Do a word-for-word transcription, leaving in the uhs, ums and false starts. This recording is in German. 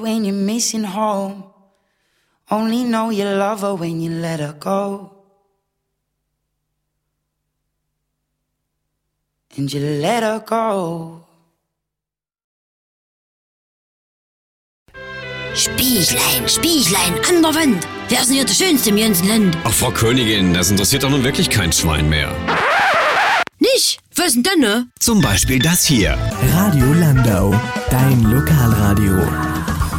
When you're missing home, only know you love her when you let her go. And you let her go. Spiechlein, Spiechlein, an der Wand. Wer ist denn hier der Schönste im ganzen Land? Ach, Frau Königin, das interessiert doch nun wirklich kein Schwein mehr. Nicht? Was ist denn denn, ne? Zum Beispiel das hier. Radio Landau, dein Lokalradio.